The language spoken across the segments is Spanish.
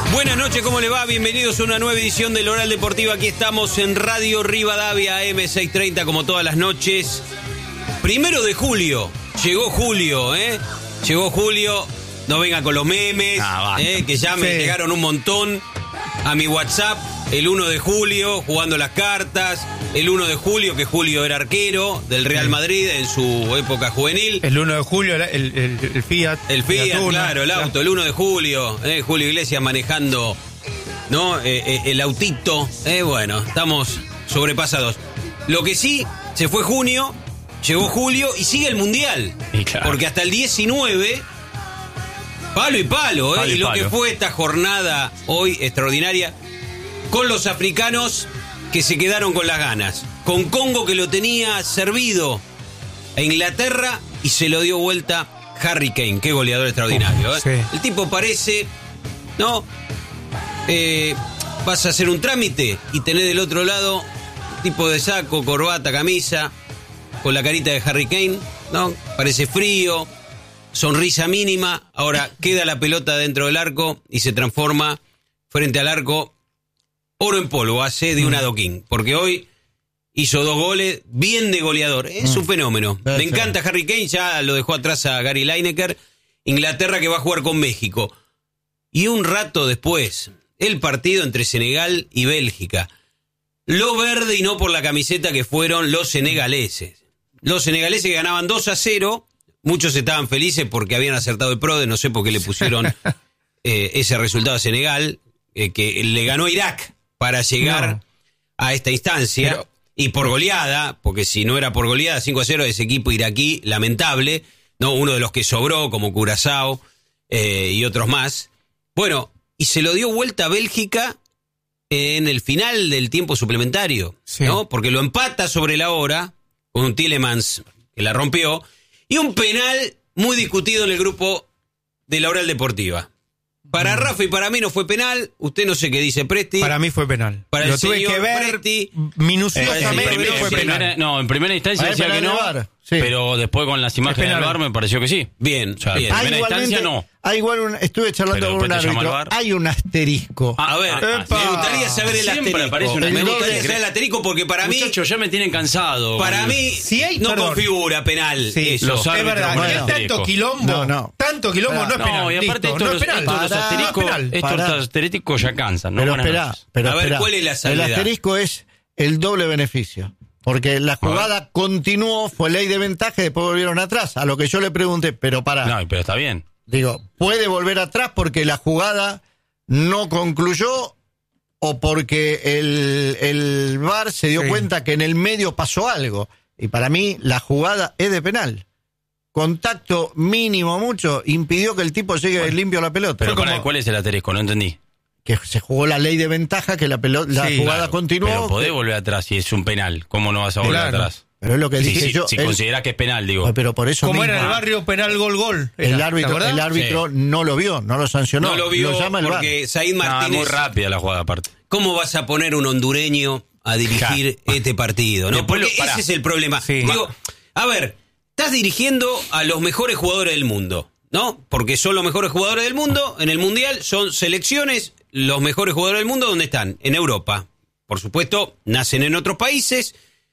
Buenas noches, ¿cómo le va? Bienvenidos a una nueva edición del Oral Deportivo. Aquí estamos en Radio Rivadavia AM630 como todas las noches. 1 de julio, llegó julio, Llegó julio, no venga con los memes, que ya me llegaron un montón a mi WhatsApp. El 1 de julio, jugando las cartas. El 1 de julio, que Julio era arquero del Real Madrid en su época juvenil. El 1 de julio, el Fiat. El Fiat, claro, el auto. El 1 de julio, Julio Iglesias manejando, ¿no? El autito. Bueno, estamos sobrepasados. Lo que sí, se fue junio, llegó julio y sigue el Mundial. Claro. Porque hasta el 19, palo y palo, y lo que fue esta jornada hoy extraordinaria, con los africanos que se quedaron con las ganas, con Congo que lo tenía servido a Inglaterra y se lo dio vuelta Harry Kane. Qué goleador extraordinario, Sí. El tipo parece, ¿no? Vas a hacer un trámite y tenés del otro lado tipo de saco, corbata, camisa, con la carita de Harry Kane, ¿no? Parece frío, sonrisa mínima. Ahora queda la pelota dentro del arco y se transforma frente al arco. Oro en polvo hace de un adoquín, porque hoy hizo 2 goles, bien de goleador. Es un fenómeno. Me encanta Harry Kane, ya lo dejó atrás a Gary Lineker. Inglaterra que va a jugar con México. Y un rato después, el partido entre Senegal y Bélgica. Lo verde y no por la camiseta que fueron los senegaleses. Los senegaleses que ganaban 2-0. Muchos estaban felices porque habían acertado el PRODE, no sé por qué le pusieron ese resultado a Senegal, que le ganó a Irak para llegar a esta instancia, y por goleada, porque si no era por goleada, 5-0, ese equipo iraquí, lamentable, ¿no? Uno de los que sobró, como Curazao y otros más. Bueno, y se lo dio vuelta a Bélgica en el final del tiempo suplementario, ¿no? Porque lo empata sobre la hora, con un Tielemans que la rompió, y un penal muy discutido en el grupo de la Oral Deportiva. Para Rafa y para mí no fue penal. Usted no sé qué dice Presti. Para mí fue penal. Para lo el tuve señor que ver Presti, minuciosamente. Fue penal. En primera instancia decía que no, pero después con las imágenes del VAR me pareció que sí. Bien, o sea, bien. En primera instancia no. Hay igual estuve charlando Pero con un árbitro. Hay un asterisco. A ver, me gustaría saber el asterisco. Me gustaría saber el asterisco porque para mí... Muchachos, ya me tienen cansado. Para mí no configura penal eso. Los es verdad, bueno, tanto quilombo. Tanto quilombo no es penal. No, y aparte estos asterísticos ya cansan. Pero espera. A ver, ¿cuál es la salida? El asterisco es el doble beneficio. Porque la jugada continuó, fue ley de ventaja y después volvieron atrás. A lo que yo le pregunté, pero pará. No, pero está bien. Digo, ¿puede volver atrás porque la jugada no concluyó o porque el VAR se dio cuenta que en el medio pasó algo? Y para mí la jugada es de penal. Contacto mínimo mucho impidió que el tipo llegue limpio a la pelota. Pero ¿cuál es el asterisco? No entendí. Que se jugó la ley de ventaja, que la jugada continuó. Pero podés volver atrás si es un penal. ¿Cómo no vas a volver atrás? Pero es lo que dije yo. Si considerás que es penal, digo. Pero por eso como mismo, era en el barrio, penal, gol. El árbitro no lo vio, no lo sancionó. No lo vio porque Said Martínez... muy rápida la jugada aparte. ¿Cómo vas a poner un hondureño a dirigir este partido? ¿No? Porque ese es el problema. Digo, a ver, estás dirigiendo a los mejores jugadores del mundo, ¿no? Porque son los mejores jugadores del mundo. En el Mundial son selecciones. Los mejores jugadores del mundo, ¿dónde están? En Europa. Por supuesto, nacen en otros países.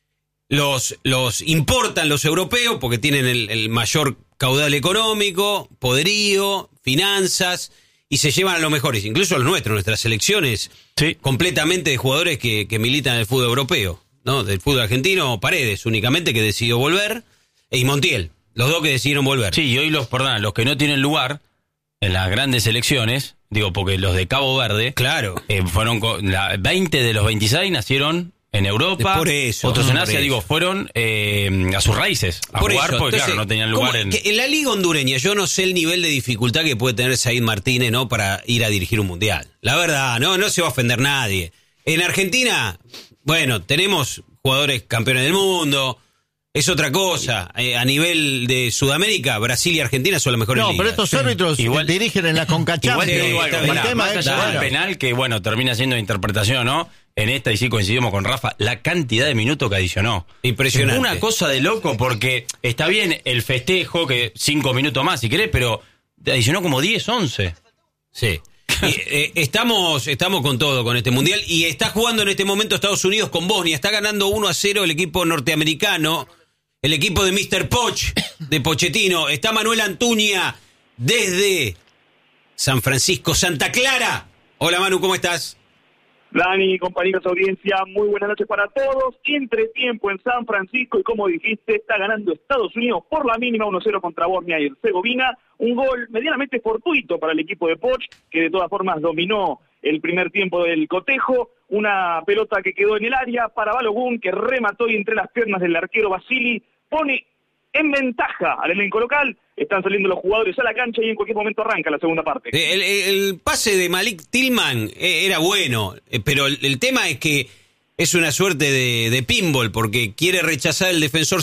Los importan los europeos porque tienen el mayor caudal económico, poderío, finanzas, y se llevan a los mejores, incluso a los nuestros, nuestras selecciones, completamente de jugadores que militan en el fútbol europeo, ¿no? Del fútbol argentino, Paredes únicamente, que decidió volver, y Montiel, los dos que decidieron volver. Sí, y hoy los que no tienen lugar en las grandes selecciones, digo, porque los de Cabo Verde, fueron 20 de los 26 nacieron en Europa, por eso, otros en Asia, fueron a sus raíces a por jugar, eso. Porque entonces, claro, no tenían lugar en la liga hondureña. Yo no sé el nivel de dificultad que puede tener Said Martínez, ¿no? Para ir a dirigir un mundial. La verdad, no se va a ofender nadie. En Argentina, bueno, tenemos jugadores campeones del mundo. Es otra cosa. A nivel de Sudamérica, Brasil y Argentina son los mejores ligas. Pero estos árbitros dirigen en la CONCACHAF. El tema es el penal, que termina siendo interpretación, ¿no? En esta, y sí coincidimos con Rafa, la cantidad de minutos que adicionó. Impresionante. Una cosa de loco, porque está bien el festejo, que 5 minutos más si querés, pero adicionó como 10, 11. Sí. Estamos con todo con este mundial y está jugando en este momento Estados Unidos con Bosnia. Está ganando 1-0 el equipo norteamericano, el equipo de Mr. Poch, de Pochettino. Está Manuel Antuña desde San Francisco, Santa Clara. Hola Manu, ¿cómo estás? Dani, compañeros de audiencia, muy buenas noches para todos. Entretiempo en San Francisco y como dijiste, está ganando Estados Unidos por la mínima 1-0 contra Bosnia y Herzegovina. Un gol medianamente fortuito para el equipo de Poch, que de todas formas dominó el primer tiempo del cotejo. Una pelota que quedó en el área para Balogun, que remató y entre las piernas del arquero Basili pone en ventaja al elenco local. Están saliendo los jugadores a la cancha y en cualquier momento arranca la segunda parte. El pase de Malik Tillman era bueno, pero el tema es que es una suerte de pinball, porque quiere rechazar el defensor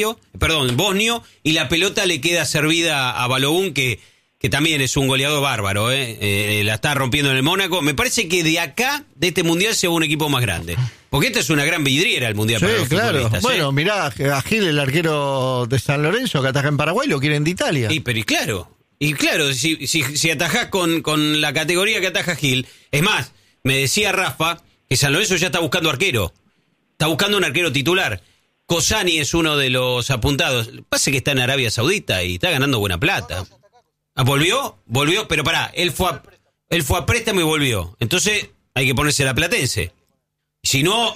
bosnio, y la pelota le queda servida a Balogun, que también es un goleador bárbaro, la está rompiendo en el Mónaco. Me parece que de acá, de este mundial, se va un equipo más grande. Porque esta es una gran vidriera el mundial, sí, para los futbolistas. Bueno, mirá, a Gil, el arquero de San Lorenzo, que ataja en Paraguay, lo quieren de Italia. Y claro, si atajás con la categoría que ataja Gil, es más, me decía Rafa que San Lorenzo ya está buscando arquero. Está buscando un arquero titular. Cosani es uno de los apuntados. Pasa que está en Arabia Saudita y está ganando buena plata. ¿Volvió? Pero pará, él fue a préstamo y volvió. Entonces hay que ponerse la platense. Si no,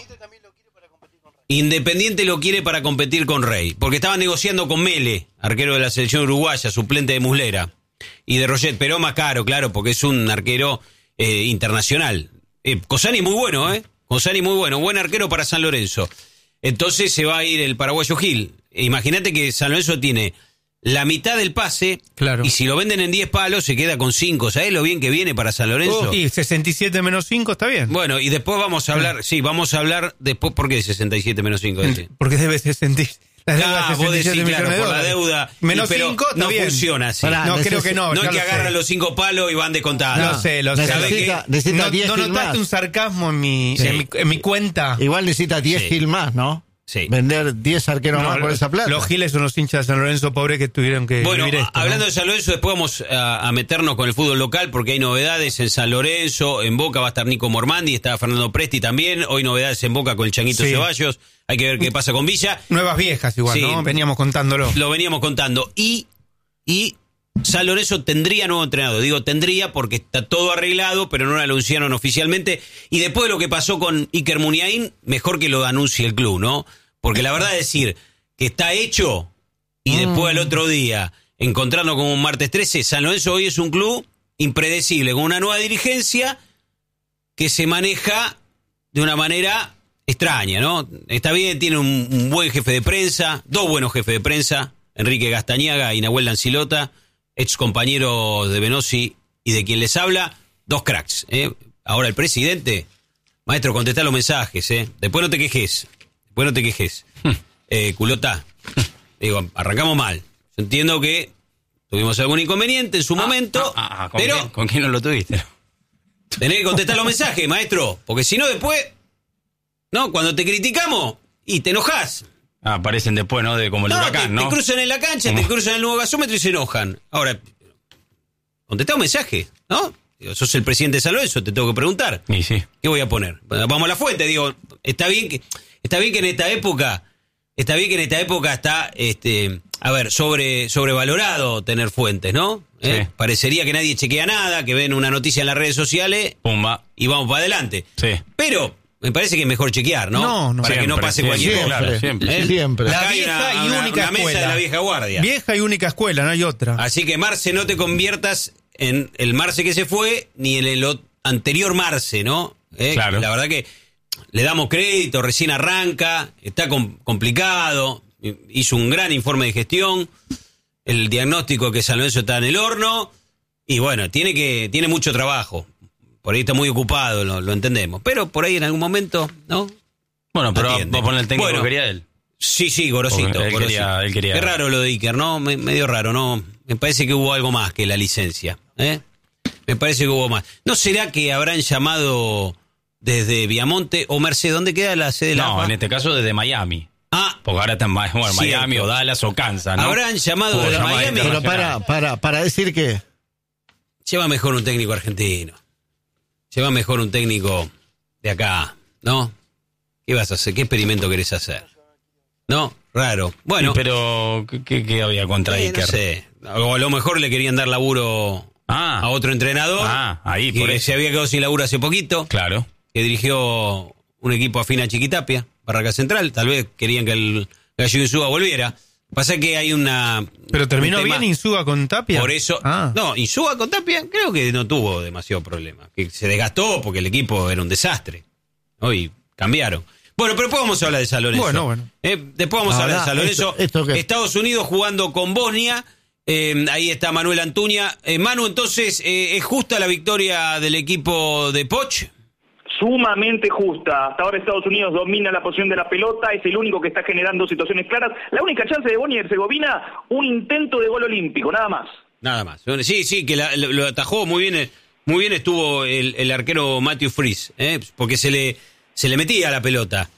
Independiente lo quiere para competir con Rey. Porque estaba negociando con Mele, arquero de la selección uruguaya, suplente de Muslera. Y de Roget, pero más caro, claro, porque es un arquero internacional. Cosani muy bueno, Cosani muy bueno. Buen arquero para San Lorenzo. Entonces se va a ir el paraguayo Gil. Imagínate que San Lorenzo tiene la mitad del pase, claro, y si lo venden en 10 palos se queda con 5. ¿Sabés lo bien que viene para San Lorenzo? Y 67 menos 5 está bien. Bueno, y después vamos a hablar, vamos a hablar después. ¿Por qué 67 menos 5? Porque debe 60. Vos decís, claro, por la deuda. Menos 5 no bien. Funciona así. No, creo que no. No es que agarran los 5 palos y van descontados. Lo sé. Necesita 10 no notaste un sarcasmo en mi cuenta. Igual necesita 10 Gil más, ¿no? Sí. Vender 10 arqueros más por esa plata. Los Giles son los hinchas de San Lorenzo pobres que tuvieron que vivir esto. Hablando, ¿no? de San Lorenzo, después vamos a meternos con el fútbol local porque hay novedades en San Lorenzo. En Boca va a estar Nico Mormandi, está Fernando Presti también. Hoy novedades en Boca con el Changuito Ceballos. Hay que ver qué pasa con Villa. Nuevas viejas igual, ¿no? Veníamos contándolo. Lo veníamos contando. Y San Lorenzo tendría nuevo entrenador. Digo tendría porque está todo arreglado, pero no lo anunciaron oficialmente. Y después de lo que pasó con Iker Muniain, mejor que lo anuncie el club, ¿no? Porque la verdad es decir que está hecho y después al otro día encontrarnos como un martes 13, San Lorenzo hoy es un club impredecible, con una nueva dirigencia que se maneja de una manera extraña, ¿no? Está bien, tiene un buen jefe de prensa, 2 buenos jefes de prensa, Enrique Gastañaga y Nahuel Dancilota, ex compañeros de Benossi y de quien les habla, 2 cracks. Ahora el presidente, maestro, contestá los mensajes, después no te quejes. Culota. Digo, arrancamos mal. Yo entiendo que tuvimos algún inconveniente en su momento, pero ¿con quién no lo tuviste? Tenés que contestar los mensajes, maestro, porque si no después, no, cuando te criticamos y te enojás. Aparecen después, ¿no? De como el huracán, ¿no? Te cruzan en la cancha, te cruzan en el nuevo gasómetro y se enojan. Ahora, contestá un mensaje, ¿no? Digo, sos el presidente de San Lorenzo, te tengo que preguntar. Y sí. ¿Qué voy a poner? Bueno, vamos a la fuente, digo, está bien que en esta época está, sobrevalorado tener fuentes, ¿no? Sí. Parecería que nadie chequea nada, que ven una noticia en las redes sociales, pumba, y vamos para adelante. Sí. Pero me parece que es mejor chequear, ¿no? No, para siempre, que no pase cualquier cosa. Claro, siempre. Siempre. La Acá hay vieja y única una mesa escuela. de la vieja guardia. Vieja y única escuela, no hay otra. Así que, Marce, no te conviertas en el Marce que se fue, ni en el anterior Marce, ¿no? Claro. La verdad que le damos crédito, recién arranca, está complicado, hizo un gran informe de gestión, el diagnóstico que San Lorenzo está en el horno, y bueno, tiene mucho trabajo, por ahí está muy ocupado, lo entendemos, pero por ahí en algún momento, ¿no? Bueno, pero atiende. vos poner el técnico Bueno, que quería él. Sí, Gorosito. Él quería. Qué raro lo de Iker, ¿no? Medio raro, ¿no? Me parece que hubo algo más que la licencia, Me parece que hubo más. ¿No será que habrán llamado desde Viamonte o Merced? ¿Dónde queda la sede de la AFA? En este caso desde Miami. Porque ahora está en Miami o Dallas o Kansas, ¿no? ¿Habrán llamado desde Miami? Pero para decir que... Lleva mejor un técnico argentino. se va mejor un técnico de acá, ¿no? ¿Qué vas a hacer? ¿Qué experimento querés hacer? ¿No? Raro. Bueno. Sí, pero, ¿qué había contra Iker? No sé. O a lo mejor le querían dar laburo a otro entrenador. Ahí, por eso. Se había quedado sin laburo hace poquito. Claro. Que dirigió un equipo afín a Chiquitapia, Barraca Central. Tal vez querían que el Gallo Insúa volviera. Pasa que hay una... ¿Pero terminó bien Insúa con Tapia? Por eso... No, Insúa con Tapia creo que no tuvo demasiado problema. Que se desgastó porque el equipo era un desastre, ¿no? Y cambiaron. Bueno, pero después vamos a hablar de San Lorenzo. Bueno. Después vamos a hablar de San Lorenzo. Estados Unidos jugando con Bosnia. Ahí está Manuel Antuña. Manu, entonces, ¿es justa la victoria del equipo de Poch? Sumamente justa. Hasta ahora Estados Unidos domina la posición de la pelota, es el único que está generando situaciones claras. La única chance de Bosnia y Herzegovina, un intento de gol olímpico, nada más. Nada más. Sí, que lo atajó muy bien estuvo el arquero Matthew Fries, porque se le metía la pelota,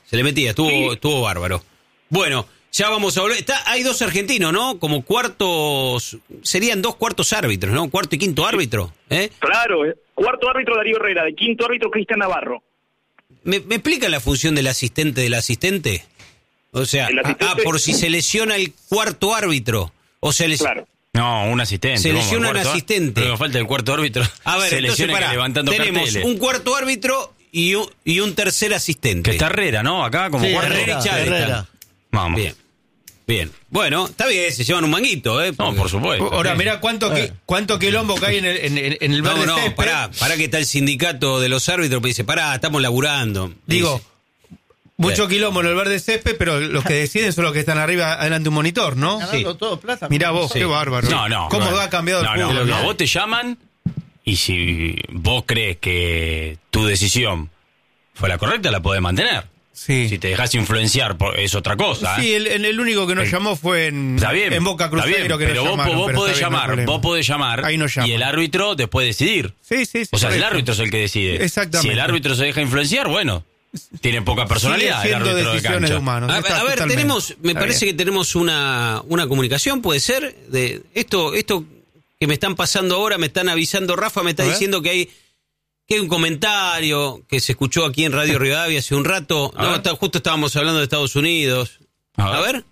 estuvo bárbaro. Bueno, ya vamos a volver. Hay dos argentinos, ¿no? Como cuartos, serían dos cuartos árbitros, ¿no? Cuarto y quinto árbitro, Claro, cuarto árbitro Darío Herrera, de quinto árbitro Cristian Navarro. ¿Me explica la función del asistente? O sea, por si se lesiona el cuarto árbitro, o se Claro. No, un asistente. Se lesiona un asistente. Pero falta el cuarto árbitro. A ver, se lesiona levantando tenemos carteles. Un cuarto árbitro y un tercer asistente. Que está Herrera, ¿no? Acá como cuarto. Herrera. Vamos. Bien. Bueno, está bien, se llevan un manguito, No, por supuesto. Ahora, mirá cuánto quilombo que hay en el verde césped. Pará que está el sindicato de los árbitros, que dice, estamos laburando. Digo, mucho quilombo en el verde césped, pero los que deciden son los que están arriba, adelante de un monitor, ¿no? Sí. Todo plata. Mirá vos, qué bárbaro. No. ¿Cómo ha cambiado el fútbol? No, vos te llaman y si vos crees que tu decisión fue la correcta, la podés mantener. Sí. Si te dejas influenciar es otra cosa. Sí, el único que nos llamó fue en Boca Cruzeiro, que pero nos llamaron, vos podés llamar ahí nos llaman. Y el árbitro después decidir. Sí. O sea, el árbitro es el que decide. Exactamente. Si el árbitro se deja influenciar, bueno, tiene poca personalidad el árbitro de cancha. Humanos, a ver, parece que tenemos una comunicación, puede ser, de esto que me están pasando ahora, me están avisando, Rafa me está diciendo que hay un comentario que se escuchó aquí en Radio Rivadavia hace un rato. Justo estábamos hablando de Estados Unidos. A ver.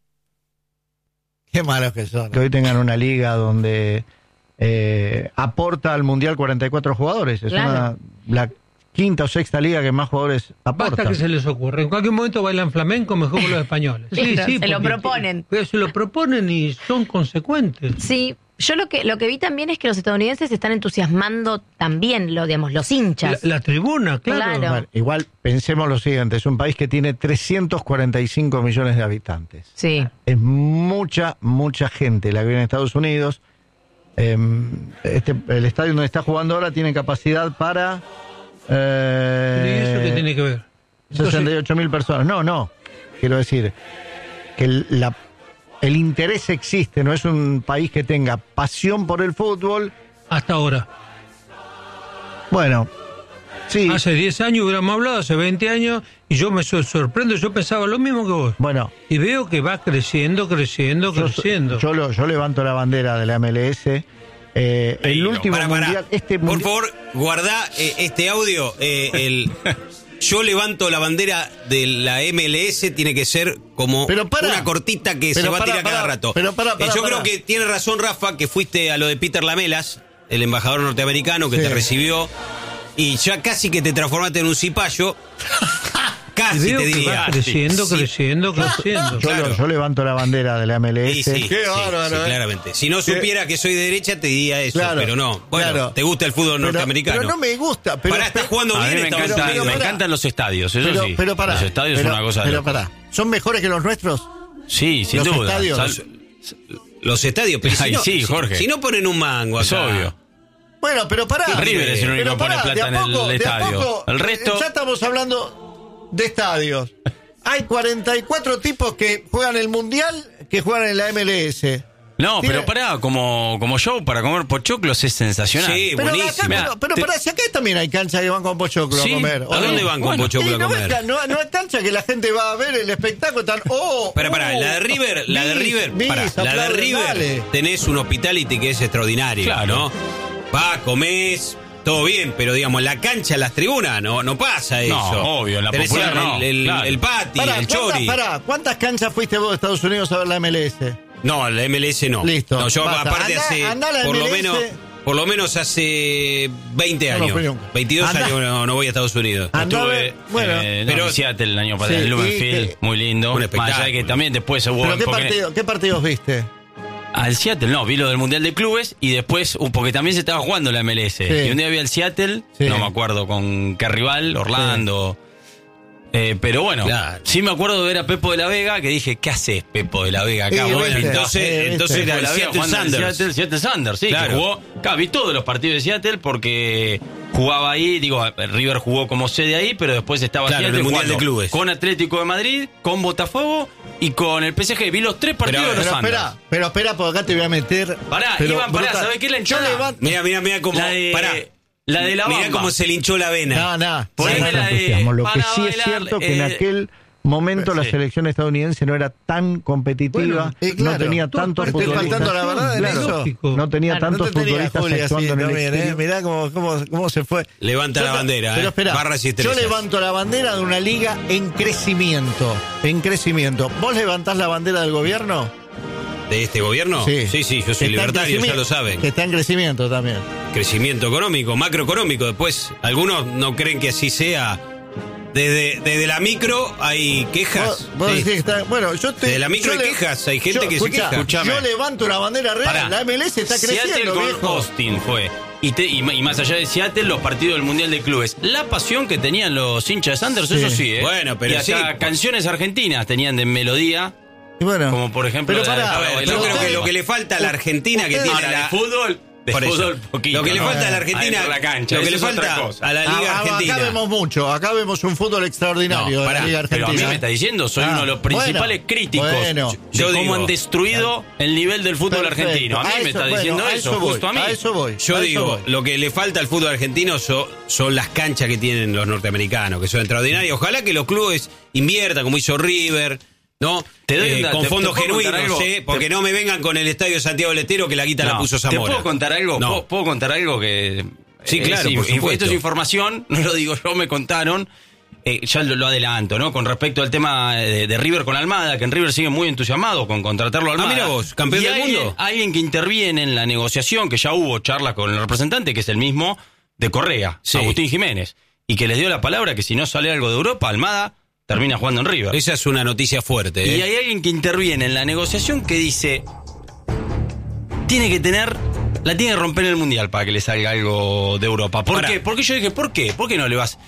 Qué malos que son. Que hoy tengan una liga donde aporta al Mundial 44 jugadores. Es la quinta o sexta liga que más jugadores aporta. Basta que se les ocurre. En cualquier momento bailan flamenco mejor que los españoles. Sí, se lo proponen. Se lo proponen y son consecuentes. Sí. Yo lo que vi también es que los estadounidenses se están entusiasmando también, los hinchas. La tribuna, claro. Bueno, igual pensemos lo siguiente, es un país que tiene 345 millones de habitantes. Sí. Es mucha gente la que viene a Estados Unidos. El estadio donde está jugando ahora tiene capacidad para... ¿Y eso qué tiene que ver? 68.000 personas. No. Quiero decir que el interés existe, no es un país que tenga pasión por el fútbol. Hasta ahora. Bueno, sí. Hace 10 años hubiéramos hablado, hace 20 años, y yo me sorprendo, yo pensaba lo mismo que vos. Bueno. Y veo que va creciendo. Yo levanto la bandera de la MLS. El último mundial... Por favor, guardá este audio. Yo levanto la bandera de la MLS, tiene que ser como una cortita que se va a tirar cada rato. Yo creo que tiene razón Rafa, que fuiste a lo de Peter Lamelas, el embajador norteamericano que te recibió, y ya casi que te transformaste en un cipayo. Casi te diría. Creciendo. Yo levanto la bandera de la MLS. Qué bárbaro, claramente. Si no supiera que soy de derecha, te diría eso, pero no. Bueno, te gusta el fútbol norteamericano. Pero no me gusta. Estás jugando bien. Me encantan los estadios, eso sí. Los estadios son una cosa de loco. ¿Son mejores que los nuestros? Sí, sin duda. Los estadios, pero Jorge. Si no ponen un mango acá. Es obvio. Bueno, pero pará. River es el único que pone plata en el estadio. El resto... Ya estamos hablando de estadios. Hay 44 tipos que juegan el Mundial, que juegan en la MLS. No, pero pará, como show para comer pochoclos es sensacional. Sí, buenísimo. Pero pará, si acá también hay canchas que van con pochoclo a comer. ¿A dónde van con pochoclo a comer? No hay cancha que la gente va a ver el espectáculo tan... Pará, la de River, tenés un hospitality que es extraordinario, claro. ¿no? Comés, todo bien, pero digamos, en la cancha, en las tribunas, no pasa eso. No, obvio, en la Tenés popular no, el, el pati, el chori. ¿Cuántas canchas fuiste vos de Estados Unidos a ver la MLS? No, la MLS no. Listo. No, yo basta. aparte Andá a la por MLS. lo menos hace 20 No años. fui nunca. 22 años no voy a Estados Unidos. Estuve pero- en Seattle el año pasado, Sí, en Lumenfield, y- muy lindo. Un Más allá de que espectáculo. también después se hubo... ¿Pero qué partidos viste? Al Seattle, no, vi lo del Mundial de Clubes y después, porque también se estaba jugando la MLS. Y un día vi al Seattle, Sí. no me acuerdo con qué rival, Orlando. Pero bueno, Claro. sí me acuerdo de ver a Pepo de la Vega, que dije, ¿qué haces Pepo de la Vega acá? Y Bueno, viste, entonces Pepo era de el la Vega Seattle jugando en Sanders. Seattle Sanders, sí, Claro. que jugó. Claro, vi todos los partidos de Seattle porque jugaba ahí, River jugó como sede ahí, pero después estaba Claro, en Seattle el Mundial jugando de Clubes. con Atlético de Madrid, con Botafogo y con el PSG. Vi los 3 partidos de los Sanders. Pero espera, porque acá te voy a meter. Pará, pero Iván, pará, brutal. ¿sabés qué? La Yo hinchada. levanto. Mira cómo. Pará. La de la Mirá Bamba. cómo se le hinchó la vena. No. Poneme la de entusiasmo. Lo que para sí es bailar, cierto que en aquel momento la sí. selección estadounidense no era tan competitiva, Bueno, claro. no tenía Tú, tantos estoy futbolistas. faltando la verdad en Claro, eso. lógico. no tenía Claro, tantos No te tenía futbolistas Julia así actuando en el también, exterior. Mirá cómo se fue. Levanta la bandera, Pero espera, barras y yo estrellas. levanto la bandera de una liga en crecimiento. ¿Vos levantás la bandera del gobierno? ¿De este gobierno? Sí, yo Que soy está en libertario, ya crecimiento, lo saben. Que está en crecimiento también. Crecimiento económico, macroeconómico. Después, algunos no creen que así sea. Desde la micro hay quejas. Vos Sí. decís que está, bueno, De la micro hay quejas, hay gente que se queja. Escuchame. Yo levanto la bandera real, Pará. la MLS está Seattle creciendo, con viejo. Austin fue. Y más allá de Seattle, los partidos del Mundial de Clubes. La pasión que tenían los hinchas de Sanders, Sí. eso sí, ¿eh? Bueno, pero y hasta sí. canciones argentinas tenían de melodía, Y bueno, como por ejemplo... pero la de pará, A ver, Para yo Bailar. creo que lo que le falta a la Argentina que Ustedes- tiene Ahora, la... de fútbol, Por eso. fútbol poquito, Lo que le ¿no? falta a la Argentina, Adentro de la cancha, lo que eso le es otra falta cosa. a la Liga Argentina. Acá vemos mucho, acá vemos un fútbol extraordinario No, de pará, la Liga Pero a mí Argentina. me está diciendo, soy Ah, uno de los principales bueno, críticos bueno. de Yo cómo digo, han destruido el nivel del fútbol Perfecto. argentino. A mí me está diciendo a eso, voy, justo a mí. A eso voy. Yo a eso digo, voy. lo que le falta al fútbol argentino son las canchas que tienen los norteamericanos, que son extraordinarias. Ojalá que los clubes inviertan, como hizo River, ¿no? Te doy un dato, con ¿te fondos puedo contar genuinos, algo? porque no me vengan con el Estadio Santiago del Estero que la guita la No, puso Zamora. ¿Te puedo contar algo? No. ¿Puedo contar algo que... Sí, claro, por supuesto. Esto es información, no lo digo yo, me contaron. Ya lo adelanto, ¿no? Con respecto al tema de River con Almada, que en River sigue muy entusiasmado con contratarlo a Almada. mira vos, campeón Y del alguien- mundo. Alguien que interviene en la negociación, que ya hubo charlas con el representante, que es el mismo de Correa, Sí. Agustín Jiménez, y que les dio la palabra que si no sale algo de Europa, Almada termina jugando en River. Esa es una noticia fuerte. Y hay alguien que interviene en la negociación que dice, la tiene que romper en el Mundial para que le salga algo de Europa. ¿Por Pará. qué? Porque yo dije, ¿por qué? ¿Por qué no le vas?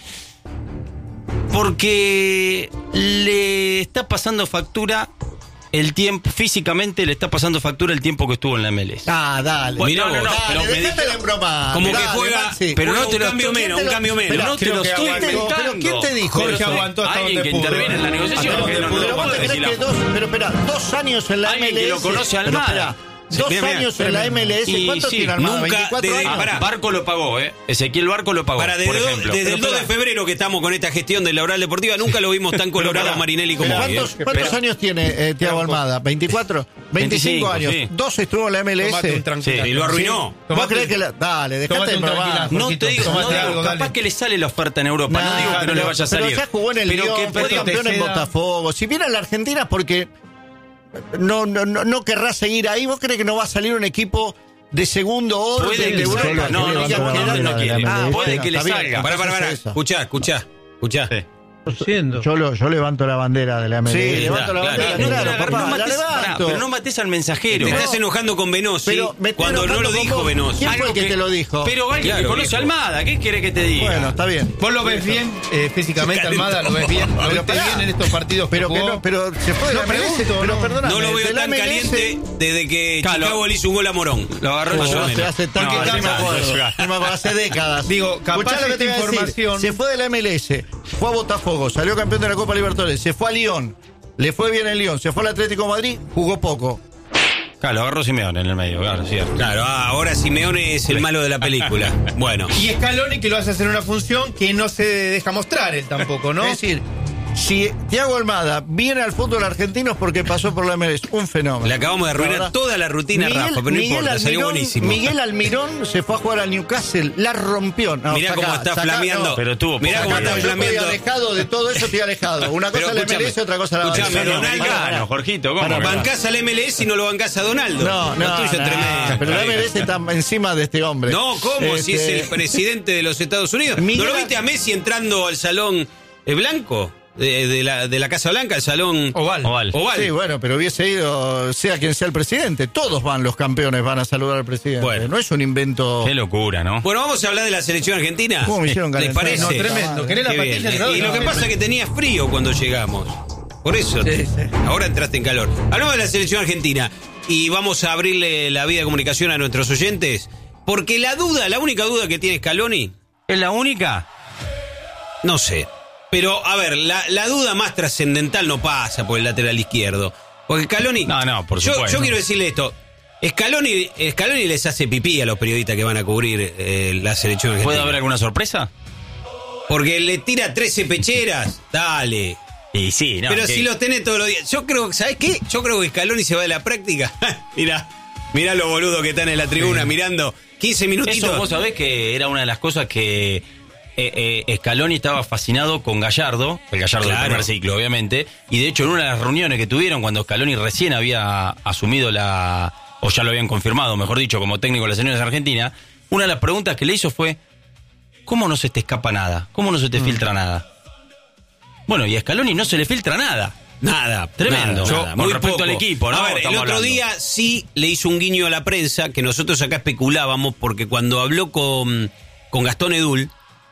Porque le está pasando factura el tiempo, físicamente le está pasando factura el tiempo que estuvo en la MLS. Ah, dale. Bueno, no, dale, pero me dejate dijeron- de broma. Como que Dale, juega, Maxi. pero no juega te un lo cambio estoy- menos, un cambio menos. Pero no te creo lo que estoy aguantó. inventando. Pero ¿quién te dijo Jorge eso? aguantó hasta Alguien donde que pudo. interviene en la negociación. Hasta que donde no pudo. lo Pero vos puede te crees decir que pero espera, 2 años en la Alguien MLS. que lo conoce a Pero Almada. espera, 2 mira, años en la MLS. Y ¿Cuánto sí, tiene Almada? nunca 24 desde- años. pará. Barco lo pagó, Ezequiel Barco lo pagó, Para por ejemplo. desde el 2 de pará. febrero que estamos con esta gestión de la oral deportiva, nunca lo vimos tan colorado pará, Marinelli como Pero hoy. ¿Cuántos años tiene Thiago Almada? ¿24? 25 años. sí. 2 estuvo en la MLS. Tomate un tranquilo. Y lo arruinó. ¿Vos crees que dale, dejate Tomate de un bromar. tranquilazo. No te digo, Tomate no digo, algo, capaz dale. que le sale la oferta en Europa, no digo que no le vaya a salir. Pero ya jugó en el Pero Lyon, que fue podía- campeón en Tejeda. Botafogo. Si viene a la Argentina porque no querrá seguir ahí, ¿vos crees que no va a salir un equipo de segundo orden Puede de que Europa? salga, no, yo no, levanto la no, bandera no de la quiere. MLS. Puede que le está bien. salga. Pará. Entonces eso. Escuchá. Sí. Siendo. Yo levanto la bandera de la MLS. Sí, levanto la claro, bandera, claro. claro, No papá, la mates, pará, levanto. pero no mates al mensajero. Te estás enojando con Venosi Pero me estoy cuando no enojando lo con dijo vos. Venosi. ¿Quién fue el que te lo dijo? Pero alguien Claro, que conoce a viejo. Almada, ¿qué quiere que te diga? Bueno, está bien. ¿Vos lo ves bien físicamente, Calentó. Almada? ¿Lo ves bien? ¿Lo Pero viste pará. bien en estos partidos que Pero que jugó? no, pero se fue de la No, MLS, pregunto, pero no. perdóname. No lo veo de la tan MLS, caliente desde que Claro. Chicago le hizo un gol a Morón. Lo agarró Más o yo. menos. Se hace tanto No, que ni me no, acuerdo. no, Ni me acuerdo, hace décadas. Digo, capaz Escuchá lo que te esta voy a decir. información- Se fue de la MLS, fue a Botafogo, salió campeón de la Copa Libertadores, se fue a Lyon, le fue bien en Lyon, se fue al Atlético de Madrid, jugó poco. Claro, lo agarró Simeone en el medio, claro, cierto. Claro, ahora Simeone es el malo de la película. Bueno. Y Scaloni que lo hace hacer una función que no se deja mostrar él tampoco, ¿no? Es decir, Si Thiago Almada viene al fútbol argentino es porque pasó por la MLS, un fenómeno. Le acabamos de arruinar toda la rutina, Rafa, pero no importa, salió buenísimo. Miguel Almirón se fue a jugar al Newcastle, la rompió. No, mirá cómo está flameando. No. Pero mirá cómo está flameando. Estoy alejado de todo eso, estoy alejado. Una cosa la MLS, otra cosa la escuchame, Donaldo, Jorgito, ¿cómo? Bancás al MLS y no lo bancás a Donaldo. No, lo tuyo es tremendo. Pero la MLS está encima de este hombre. No, ¿cómo? Si es el presidente de los Estados Unidos. ¿No lo viste a Messi entrando al salón blanco? De la Casa Blanca, el salón Oval. Sí, bueno, pero hubiese ido, sea quien sea el presidente. Todos los campeones van a saludar al presidente. Bueno. No es un invento. Qué locura, ¿no? Bueno, vamos a hablar de la selección argentina. ¿Cómo me hicieron ¿Les calentar? parece? No, tremendo. ¿Querés la Qué bien. patilla? Y lo que pasa es que tenía frío cuando llegamos. Por eso, Sí. ahora entraste en calor. Hablamos de la selección argentina y vamos a abrirle la vía de comunicación a nuestros oyentes. Porque la única duda que tiene Scaloni... ¿Es la única? No sé. Pero, a ver, la duda más trascendental no pasa por el lateral izquierdo. Porque Scaloni... No, por supuesto. Yo quiero decirle esto. Scaloni les hace pipí a los periodistas que van a cubrir la selección argentina. ¿Puede haber alguna sorpresa? Porque le tira 13 pecheras. Dale. Y sí, no. Pero si los tenés todos los días. Yo creo, ¿sabés qué? Yo creo que Scaloni se va de la práctica. Mirá los boludos que están en la tribuna mirando 15 minutitos. Eso vos sabés que era una de las cosas que Scaloni estaba fascinado con Gallardo, el Gallardo del primer ciclo, obviamente, y de hecho en una de las reuniones que tuvieron cuando Scaloni recién había asumido o ya lo habían confirmado, mejor dicho, como técnico de la selección argentina, una de las preguntas que le hizo fue: ¿cómo no se te escapa nada? ¿Cómo no se te filtra nada? Bueno, y a Scaloni no se le filtra nada. Nada, tremendo. Nada, Con muy respecto poco. al equipo, ¿no? A ver, el Estamos otro hablando. día sí le hizo un guiño a la prensa, que nosotros acá especulábamos, porque cuando habló con Gastón Edul,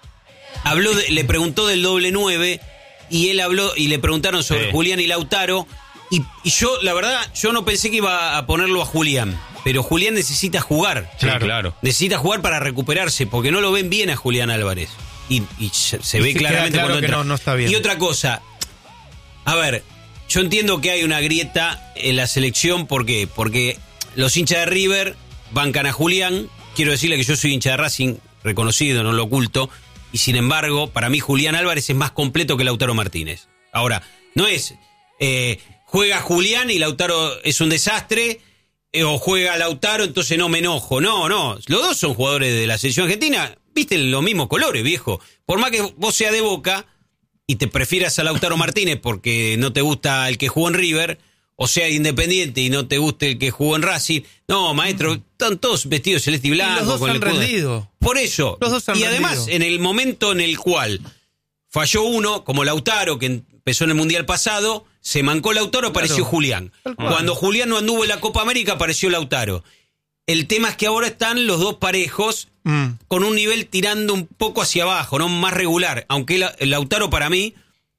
le preguntó del doble 9, y él habló, y le preguntaron sobre Julián y Lautaro, y yo, la verdad, yo no pensé que iba a ponerlo a Julián, pero Julián necesita jugar. Sí, claro. Necesita jugar para recuperarse, porque no lo ven bien a Julián Álvarez. Y se ve sí, claramente queda claro cuando que entra. no está bien. Y otra cosa, a ver, yo entiendo que hay una grieta en la selección, ¿por qué? Porque los hinchas de River bancan a Julián. Quiero decirle que yo soy hincha de Racing, reconocido, no lo oculto, y sin embargo, para mí Julián Álvarez es más completo que Lautaro Martínez. Ahora, no es juega Julián y Lautaro es un desastre, o juega Lautaro, entonces no me enojo. No, los dos son jugadores de la selección argentina, visten los mismos colores, viejo. Por más que vos seas de Boca y te prefieras a Lautaro Martínez porque no te gusta el que jugó en River, o sea Independiente y no te guste el que jugó en Racing, no, maestro, están todos vestidos celeste y blanco. Y los dos con han el escudo. rendido. Por eso. Los dos han y además, rendido. en el momento en el cual falló uno, como Lautaro, que empezó en el Mundial pasado, se mancó Lautaro, apareció Julián. Cuando Julián no anduvo en la Copa América, apareció Lautaro. El tema es que ahora están los dos parejos con un nivel tirando un poco hacia abajo, no más regular. Aunque Lautaro para mí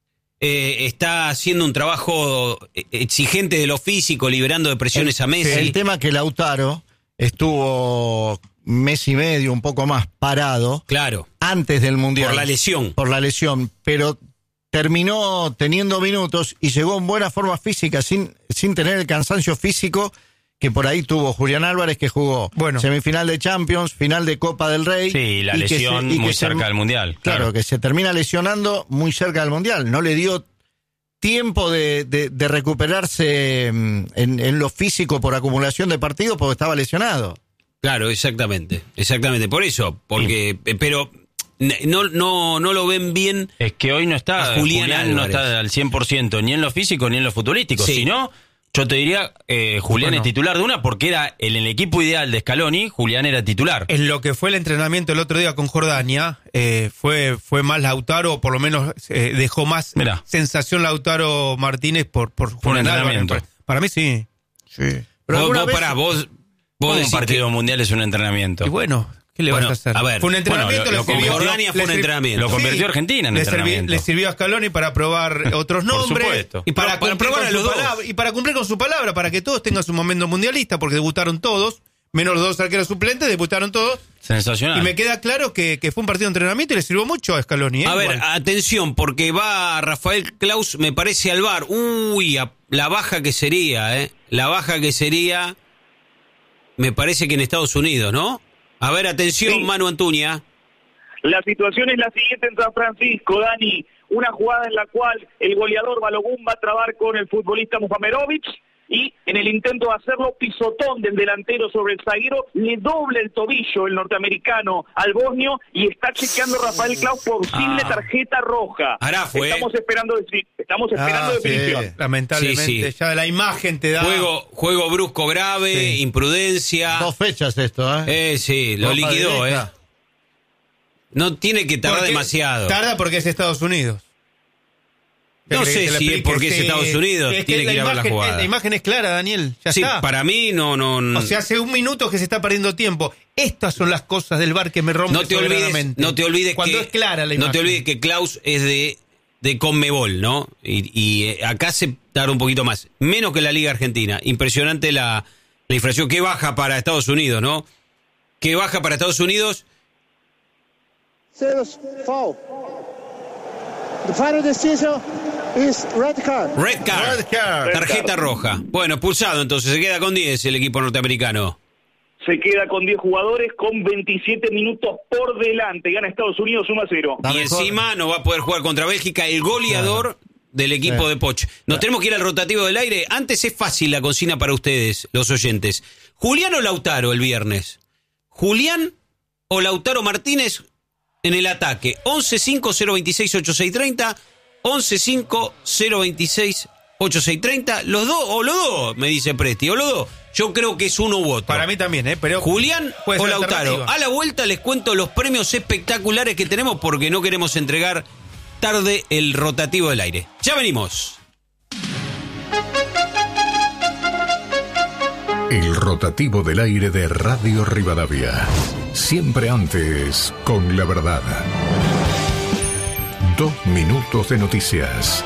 está haciendo un trabajo exigente de lo físico, liberando de presiones a Messi. El tema que Lautaro estuvo mes y medio, un poco más, parado. Claro. Antes del Mundial. Por la lesión. Por la lesión, pero terminó teniendo minutos y llegó en buena forma física, sin tener el cansancio físico que por ahí tuvo Julián Álvarez, que jugó semifinal de Champions, final de Copa del Rey. Sí, la lesión muy cerca del Mundial. Claro, que se termina lesionando muy cerca del Mundial. No le dio tiempo de recuperarse en lo físico por acumulación de partidos porque estaba lesionado. Claro, exactamente. Por eso, porque pero no lo ven bien. Es que hoy no está Julián no está al 100% ni en lo físico ni en lo futbolístico, sí. Sino yo te diría, Julián es titular de una porque era en el equipo ideal de Scaloni, Julián era titular. En lo que fue el entrenamiento el otro día con Jordania, fue más Lautaro, o por lo menos dejó más sensación Lautaro Martínez por un entrenamiento. Para mí sí. Pero vos un partido mundial es un entrenamiento. Y bueno, ¿qué le vas a hacer? A ver, fue un entrenamiento. Jordania fue un entrenamiento. Lo convirtió Argentina en entrenamiento. Le sirvió a Scaloni para probar otros nombres. Por supuesto. Y para probar a los dos. Y para cumplir con su palabra, para que todos tengan su momento mundialista, porque debutaron todos, menos los dos arqueros suplentes, debutaron todos. Sensacional. Y me queda claro que fue un partido de entrenamiento y le sirvió mucho a Scaloni. A ver, atención, porque va Rafael Klaus, me parece, al VAR. Uy, la baja que sería, La baja que sería, me parece que en Estados Unidos, ¿no? A ver, atención, sí. Manu Antuña. La situación es la siguiente en San Francisco, Dani. una jugada en la cual el goleador Balogun va a trabar con el futbolista Muhamerovic, y en el intento de hacerlo, pisotón del delantero sobre el zaguero, le dobla el tobillo el norteamericano al bosnio, y está chequeando Rafael Klaus posible tarjeta roja. Estamos esperando definición. Sí. Lamentablemente, ya la imagen te da... Juego brusco grave, imprudencia. 2 fechas esto, sí, lo liquidó, No tiene que tardar demasiado. Tarda porque es Estados Unidos. No sé si es porque es Estados Unidos, tiene que ir a ver la jugada. La imagen es clara, Daniel, ya está. Para mí no. O sea, hace un minuto que se está perdiendo tiempo. Estas son las cosas del VAR que me rompen soberanamente. No te olvides cuando es clara la imagen. No te olvides que Klaus es de Conmebol, ¿no? Y acá se tarda un poquito más. Menos que la Liga Argentina. Impresionante la infracción. Qué baja para Estados Unidos, ¿no? Qué baja para Estados Unidos. Foul. The final decision is red card. Red card. Tarjeta roja. Bueno, expulsado entonces. Se queda con 10 el equipo norteamericano. Se queda con 10 jugadores con 27 minutos por delante. Gana Estados Unidos 1-0. Y encima no va a poder jugar contra Bélgica el goleador del equipo de Poch. Nos tenemos que ir al rotativo del aire. Antes es fácil la consigna para ustedes, los oyentes. ¿Julián o Lautaro el viernes? ¿Julián o Lautaro Martínez en el ataque? 11-5-026-8630, 11-5-026-8630. Los dos, me dice Presti, o los dos. Yo creo que es uno u otro. Para mí también, pero Julián o Lautaro. A la vuelta les cuento los premios espectaculares que tenemos porque no queremos entregar tarde el rotativo del aire. Ya venimos. El rotativo del aire de Radio Rivadavia. Siempre antes con la verdad. 2 minutos de noticias.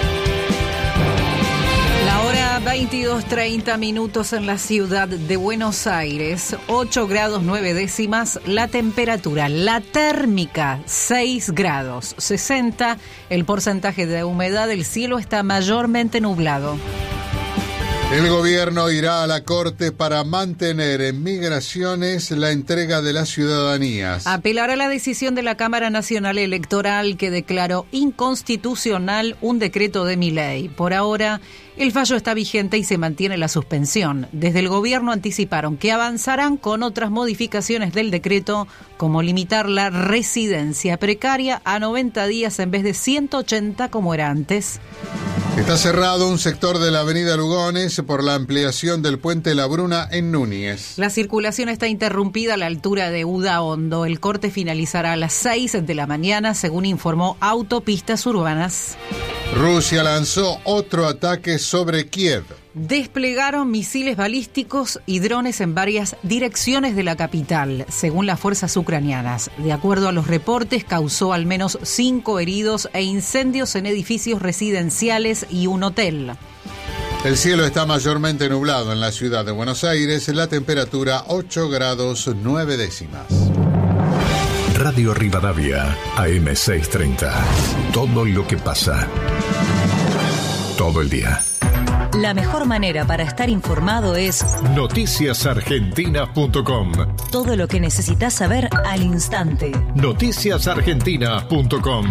La hora 22:30 minutos en la ciudad de Buenos Aires. 8 grados 9 décimas la temperatura. La térmica 6 grados 60. El porcentaje de humedad del cielo está mayormente nublado. El gobierno irá a la Corte para mantener en migraciones la entrega de las ciudadanías. Apelará la decisión de la Cámara Nacional Electoral que declaró inconstitucional un decreto de Milei. Por ahora, el fallo está vigente y se mantiene la suspensión. Desde el gobierno anticiparon que avanzarán con otras modificaciones del decreto, como limitar la residencia precaria a 90 días en vez de 180 como era antes. Está cerrado un sector de la avenida Lugones por la ampliación del puente La Bruna en Núñez. La circulación está interrumpida a la altura de Udaondo. El corte finalizará a las 6 de la mañana, según informó Autopistas Urbanas. Rusia lanzó otro ataque sobre Kiev. Desplegaron misiles balísticos y drones en varias direcciones de la capital, según las fuerzas ucranianas. De acuerdo a los reportes, causó al menos 5 heridos e incendios en edificios residenciales y un hotel. El cielo está mayormente nublado en la ciudad de Buenos Aires, la temperatura 8 grados 9 décimas. Radio Rivadavia, AM630. Todo lo que pasa. Todo el día. La mejor manera para estar informado es noticiasargentina.com. Todo lo que necesitas saber al instante. Noticiasargentina.com.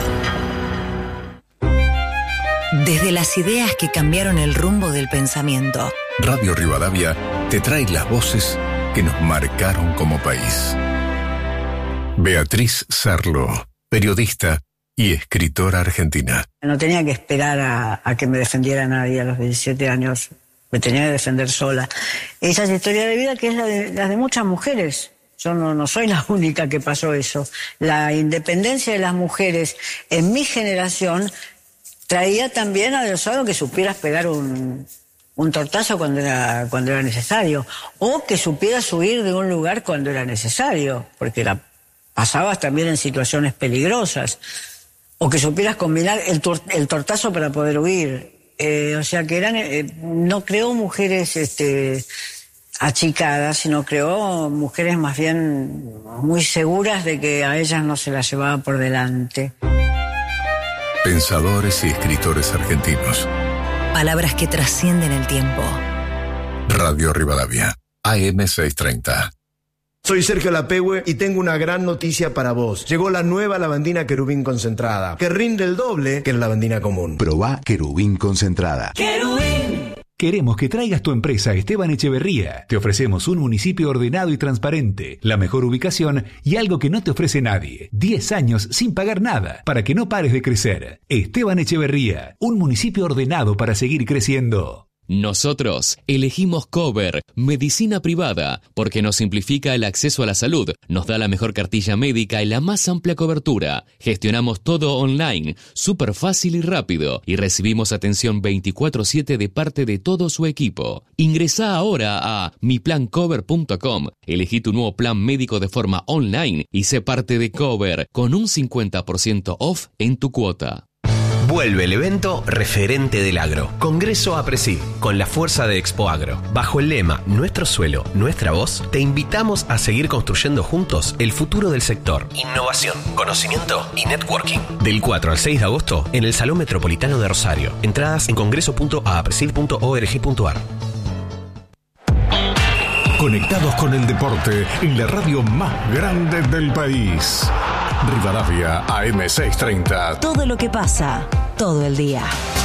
Desde las ideas que cambiaron el rumbo del pensamiento. Radio Rivadavia te trae las voces que nos marcaron como país. Beatriz Sarlo, periodista y escritora argentina. No tenía que esperar a que me defendiera nadie a los 17 años. Me tenía que defender sola. Esa es la historia de vida que es la de muchas mujeres. Yo no soy la única que pasó eso. La independencia de las mujeres en mi generación traía también adosado que supieras pegar un tortazo cuando era necesario, o que supieras huir de un lugar cuando era necesario, porque pasabas también en situaciones peligrosas, o que supieras combinar el tortazo para poder huir. O sea que no creó mujeres achicadas, sino creó mujeres más bien muy seguras de que a ellas no se las llevaba por delante. Pensadores y escritores argentinos. Palabras que trascienden el tiempo. Radio Rivadavia, AM630. Soy Sergio Lapehue y tengo una gran noticia para vos. Llegó la nueva lavandina Querubín concentrada, que rinde el doble que la lavandina común. Probá Querubín concentrada. ¡Querubín! Queremos que traigas tu empresa a Esteban Echeverría. Te ofrecemos un municipio ordenado y transparente, la mejor ubicación y algo que no te ofrece nadie. 10 años sin pagar nada, para que no pares de crecer. Esteban Echeverría, un municipio ordenado para seguir creciendo. Nosotros elegimos Cover, medicina privada, porque nos simplifica el acceso a la salud, nos da la mejor cartilla médica y la más amplia cobertura. Gestionamos todo online, súper fácil y rápido, y recibimos atención 24/7 de parte de todo su equipo. Ingresá ahora a miplancover.com, elegí tu nuevo plan médico de forma online y sé parte de Cover, con un 50% off en tu cuota. Vuelve el evento referente del agro. Congreso APRESID, con la fuerza de Expo Agro. Bajo el lema Nuestro suelo, nuestra voz, te invitamos a seguir construyendo juntos el futuro del sector. Innovación, conocimiento y networking. Del 4 al 6 de agosto en el Salón Metropolitano de Rosario. Entradas en congreso.apresid.org.ar. Conectados con el deporte en la radio más grande del país. Rivadavia AM630. Todo lo que pasa, todo el día.